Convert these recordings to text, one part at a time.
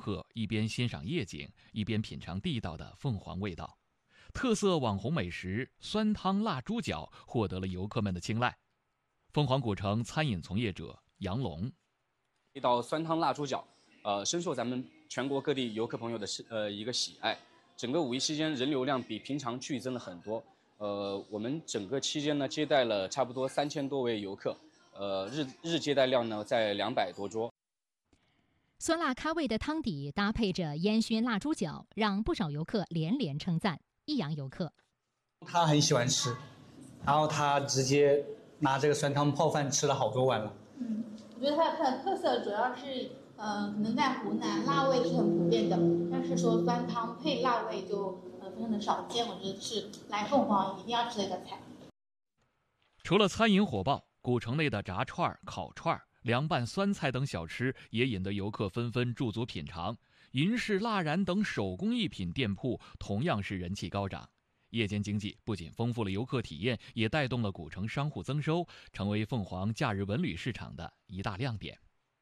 客一边欣赏夜景，一边品尝地道的凤凰味道。特色网红美食酸汤辣猪脚获得了游客们的青睐。凤凰古城餐饮从业者杨龙， 一道酸汤辣猪脚，深受咱们全国各地游客朋友的一个喜爱。整个五一期间人流量比平常剧增了很多。我们整个期间呢接待了差不多3000多位游客，日接待量呢在200多桌。 酸辣开胃的汤底搭配着烟熏辣猪脚，让不少游客连连称赞。益阳游客， 他很喜欢吃，然后他直接拿这个酸汤泡饭吃了好多碗了。 我觉得它的特色主要是，可能在湖南辣味是很普遍的，但是说酸汤配辣味就非常的少见。我觉得是来凤凰一定要吃的一个菜。 除了餐饮火爆，古城内的炸串、烤串、凉拌酸菜等小吃也引得游客纷纷驻足品尝。银饰、蜡染等手工艺品店铺同样是人气高涨。夜间经济不仅丰富了游客体验，也带动了古城商户增收，成为凤凰假日文旅市场的一大亮点。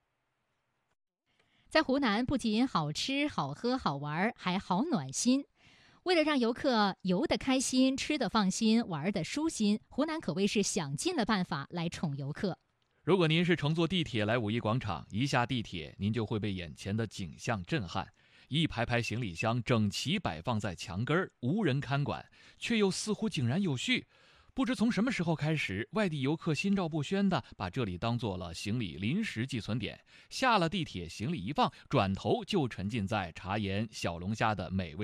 在湖南，不仅好吃、好喝、好玩，还好暖心。为了让游客游得开心、吃得放心、玩得舒心，湖南可谓是想尽了办法来宠游客。 如果您是乘坐地铁来五一广场，一下地铁您就会被眼前的景象震撼。一排排行李箱整齐摆放在墙根儿，无人看管，却又似乎井然有序。不知从什么时候开始，外地游客心照不宣地把这里当做了行李临时寄存点。下了地铁，行李一放，转头就沉浸在茶颜小龙虾的美味